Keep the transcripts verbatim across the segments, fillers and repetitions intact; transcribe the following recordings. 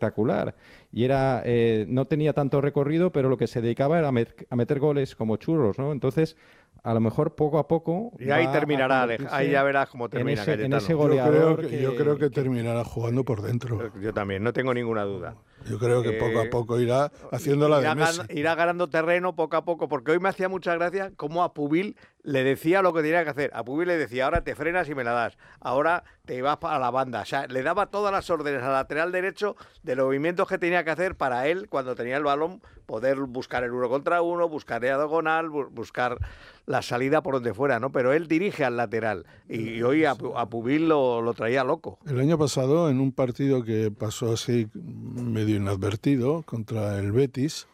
espectacular. Y era eh, no tenía tanto recorrido, pero lo que se dedicaba era a, met- a meter goles como churros, ¿no? Entonces, a lo mejor poco a poco Y ahí va terminará, a Alej, ahí ya verás cómo en termina ese, en Cayetano. ese Yo goleador creo que, que, yo creo que que- terminará jugando por dentro. Yo también, no tengo ninguna duda. Yo creo que Eh, poco a poco irá haciendo la de irá, Messi. gan- irá ganando terreno poco a poco, porque hoy me hacía mucha gracia cómo a Pubil le decía lo que tenía que hacer. A Pubil le decía, ahora te frenas y me la das, ahora te vas para la banda. O sea, le daba todas las órdenes al lateral derecho de los movimientos que tenía que hacer para él, cuando tenía el balón, poder buscar el uno contra uno, buscar la diagonal, bu- buscar la salida por donde fuera, ¿no? Pero él dirige al lateral y, y hoy a, a Pubil lo, lo traía loco. El año pasado, en un partido que pasó así medio inadvertido contra el Betis,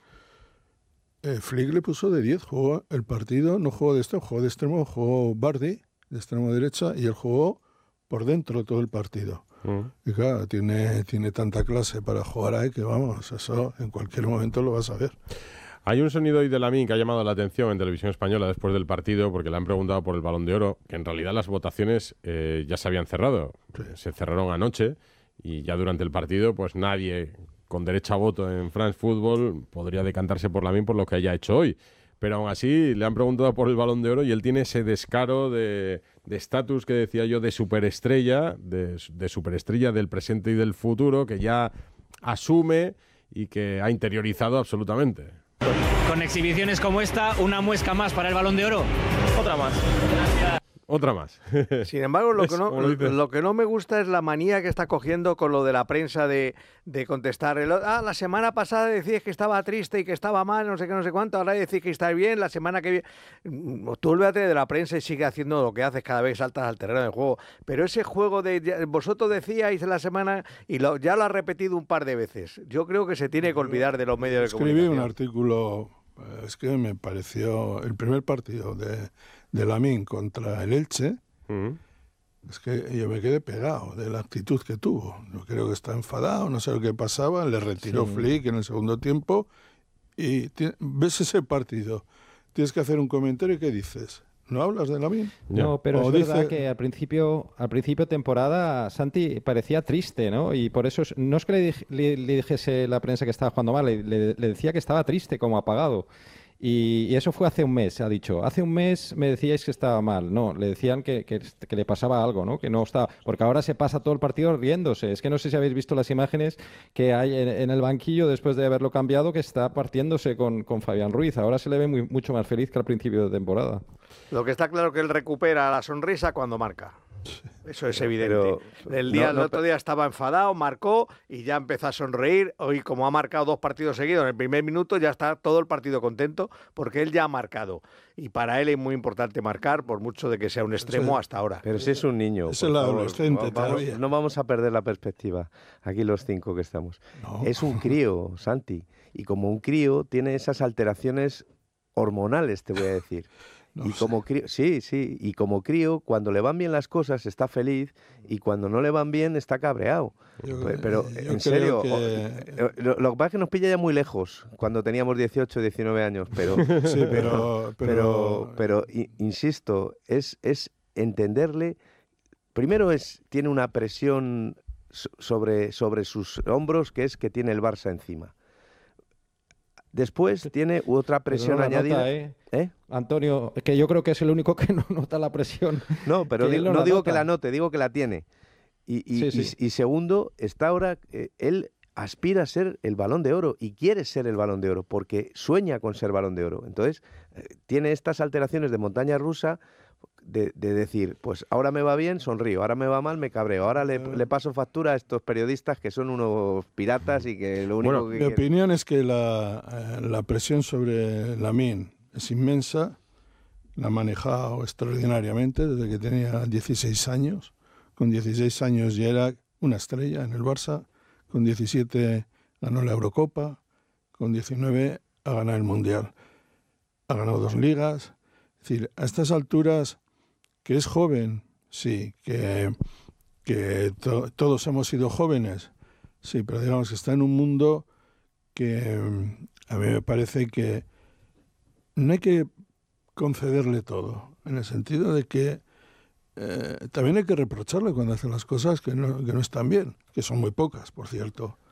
eh, Flick le puso de diez, jugó el partido, no jugó de extremo, jugó de extremo, jugó Bardi, de extremo derecha, y él jugó por dentro todo el partido. Mm. Y claro, tiene, tiene tanta clase para jugar ahí que vamos, eso en cualquier momento lo vas a ver. Hay un sonido hoy de Lamine que ha llamado la atención en Televisión Española después del partido, porque le han preguntado por el Balón de Oro, que en realidad las votaciones eh, ya se habían cerrado. Sí. Se cerraron anoche y ya durante el partido pues nadie con derecho a voto en France Football podría decantarse por Lamine por lo que haya hecho hoy. Pero aún así le han preguntado por el Balón de Oro y él tiene ese descaro de estatus que decía yo de superestrella, de, de superestrella del presente y del futuro, que ya asume y que ha interiorizado absolutamente. Con exhibiciones como esta, una muesca más para el Balón de Oro. Otra más. Otra más. Sin embargo, lo que, no, lo, lo que no me gusta es la manía que está cogiendo con lo de la prensa de, de contestar. El, ah, la semana pasada decías que estaba triste y que estaba mal, no sé qué, no sé cuánto, ahora decís que está bien, la semana que viene... Tú olvídate de la prensa y sigue haciendo lo que haces cada vez que saltas al terreno del juego. Pero ese juego de... Vosotros decíais en la semana y lo, ya lo has repetido un par de veces. Yo creo que se tiene que olvidar de los medios de comunicación. Escribí un artículo... Es que me pareció el primer partido de, de Lamine contra el Elche. Uh-huh. Es que yo me quedé pegado de la actitud que tuvo. Yo creo que está enfadado, no sé lo que pasaba. Le retiró sí. Flick en el segundo tiempo. Y t- ves ese partido, tienes que hacer un comentario y ¿qué dices? ¿No hablas de Lamine? No, pero o es dice... verdad que al principio al principio de temporada Santi parecía triste, ¿no? Y por eso no es que le, dij, le, le dijese la prensa que estaba jugando mal, le, le, le decía que estaba triste, como apagado. Y, y eso fue hace un mes, ha dicho. Hace un mes me decíais que estaba mal. No, le decían que, que, que le pasaba algo, ¿no? Que no estaba... Porque ahora se pasa todo el partido riéndose. Es que no sé si habéis visto las imágenes que hay en, en el banquillo después de haberlo cambiado, que está partiéndose con, con Fabián Ruiz. Ahora se le ve muy, mucho más feliz que al principio de temporada. Lo que está claro que él recupera la sonrisa cuando marca. Eso es evidente. Pero, el, día, no, no, el otro día estaba enfadado, marcó y ya empezó a sonreír. Hoy, como ha marcado dos partidos seguidos, en el primer minuto ya está todo el partido contento porque él ya ha marcado. Y para él es muy importante marcar, por mucho de que sea un extremo sí, hasta ahora. Pero si es un niño. Es el adolescente. Vamos, no vamos a perder la perspectiva, aquí los cinco que estamos. No. Es un crío, Santi. Y como un crío tiene esas alteraciones hormonales, te voy a decir. No y como crío, sí, sí, y como crío, cuando le van bien las cosas está feliz y cuando no le van bien está cabreado. Yo, pero, pero en serio, que... lo, lo que pasa es que nos pilla ya muy lejos, cuando teníamos dieciocho, diecinueve años, pero sí, pero, pero, pero, pero, pero insisto, es, es entenderle, primero es, tiene una presión sobre, sobre sus hombros que es que tiene el Barça encima. Después tiene otra presión no añadida. Nota, ¿eh? ¿Eh? Antonio, que yo creo que es el único que no nota la presión. No, pero digo, no, no digo nota. que la note, digo que la tiene. Y, y, sí, sí. y, y segundo, está ahora, eh, él aspira a ser el Balón de Oro y quiere ser el Balón de Oro porque sueña con ser Balón de Oro. Entonces, eh, tiene estas alteraciones de montaña rusa de, de decir, pues ahora me va bien, sonrío, ahora me va mal, me cabreo, ahora le, le paso factura a estos periodistas que son unos piratas y que lo único bueno, que... Mi quieren... opinión es que la, eh, la presión sobre Lamine es inmensa, la ha manejado extraordinariamente desde que tenía dieciséis años. Con dieciséis años ya era una estrella en el Barça, con diecisiete ganó la Eurocopa, con diecinueve ha ganado el Mundial, ha ganado dos ligas. Es decir, a estas alturas, que es joven, sí, que, que to, todos hemos sido jóvenes, sí, pero digamos que está en un mundo que a mí me parece que no hay que concederle todo, en el sentido de que eh, también hay que reprocharle cuando hace las cosas que no, que no están bien, que son muy pocas, por cierto.